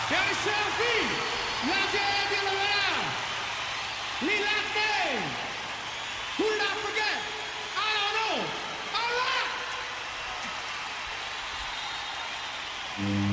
Chiari Serafì, la gente di Lavera, Lilate, who did I forget? I don't know. All right.